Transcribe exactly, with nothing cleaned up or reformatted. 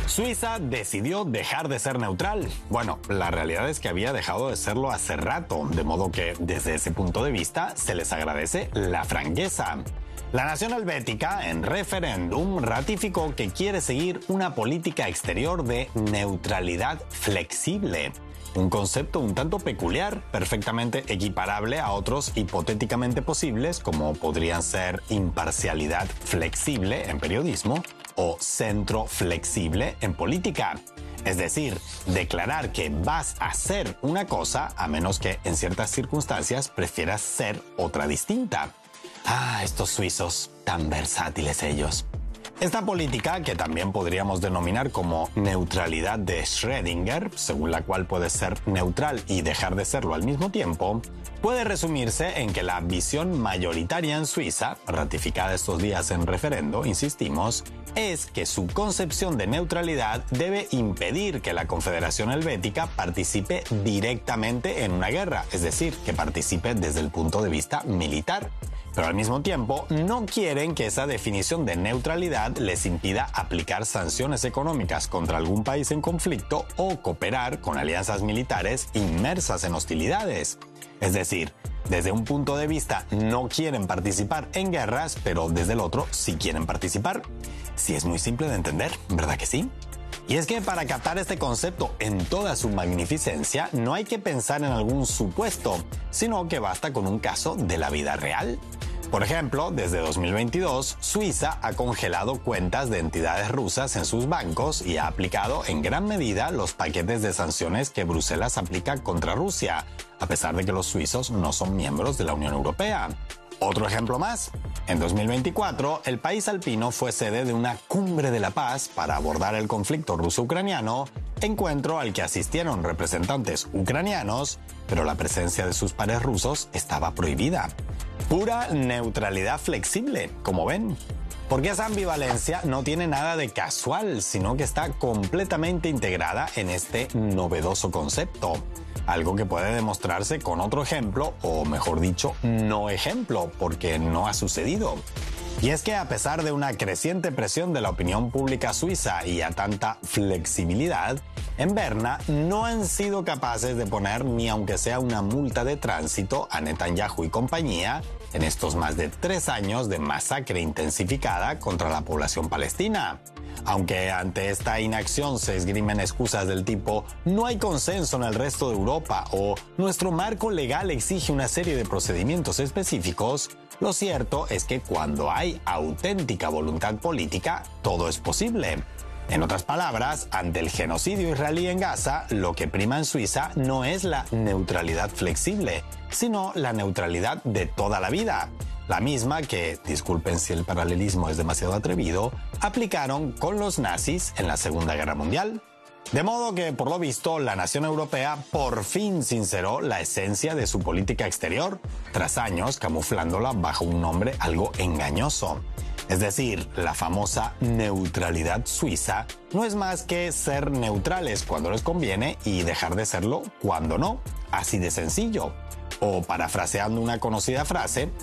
Suiza decidió dejar de ser neutral. Bueno, la realidad es que había dejado de serlo hace rato, de modo que desde ese punto de vista se les agradece la franqueza. La nación helvética, en referéndum, ratificó que quiere seguir una política exterior de neutralidad flexible. Un concepto un tanto peculiar, perfectamente equiparable a otros hipotéticamente posibles, como podrían ser imparcialidad flexible en periodismo o centro flexible en política. Es decir, declarar que vas a hacer una cosa a menos que en ciertas circunstancias prefieras ser otra distinta. Ah, estos suizos, tan versátiles ellos. Esta política, que también podríamos denominar como neutralidad de Schrödinger, según la cual puedes ser neutral y dejar de serlo al mismo tiempo, puede resumirse en que la visión mayoritaria en Suiza, ratificada estos días en referendo, insistimos, es que su concepción de neutralidad debe impedir que la Confederación Helvética participe directamente en una guerra, es decir, que participe desde el punto de vista militar. Pero al mismo tiempo no quieren que esa definición de neutralidad les impida aplicar sanciones económicas contra algún país en conflicto o cooperar con alianzas militares inmersas en hostilidades. Es decir, desde un punto de vista no quieren participar en guerras, pero desde el otro sí quieren participar. Sí, es muy simple de entender, ¿verdad que sí? Y es que para captar este concepto en toda su magnificencia no hay que pensar en algún supuesto, sino que basta con un caso de la vida real. Por ejemplo, desde dos mil veintidós, Suiza ha congelado cuentas de entidades rusas en sus bancos y ha aplicado en gran medida los paquetes de sanciones que Bruselas aplica contra Rusia, a pesar de que los suizos no son miembros de la Unión Europea. Otro ejemplo más. En dos mil veinticuatro, el país alpino fue sede de una cumbre de la paz para abordar el conflicto ruso-ucraniano, encuentro al que asistieron representantes ucranianos, pero la presencia de sus pares rusos estaba prohibida. Pura neutralidad flexible, como ven. Porque esa ambivalencia no tiene nada de casual, sino que está completamente integrada en este novedoso concepto. Algo que puede demostrarse con otro ejemplo, o mejor dicho, no ejemplo, porque no ha sucedido. Y es que a pesar de una creciente presión de la opinión pública suiza y a tanta flexibilidad, en Berna no han sido capaces de poner ni aunque sea una multa de tránsito a Netanyahu y compañía en estos más de tres años de masacre intensificada contra la población palestina. Aunque ante esta inacción se esgrimen excusas del tipo no hay consenso en el resto de Europa o nuestro marco legal exige una serie de procedimientos específicos, lo cierto es que cuando hay auténtica voluntad política, todo es posible. En otras palabras, ante el genocidio israelí en Gaza, lo que prima en Suiza no es la neutralidad flexible, sino la neutralidad de toda la vida. La misma que, disculpen si el paralelismo es demasiado atrevido, aplicaron con los nazis en la Segunda Guerra Mundial. De modo que, por lo visto, la nación europea por fin sinceró la esencia de su política exterior, tras años camuflándola bajo un nombre algo engañoso. Es decir, la famosa neutralidad suiza no es más que ser neutrales cuando les conviene y dejar de serlo cuando no. Así de sencillo. O parafraseando una conocida frase,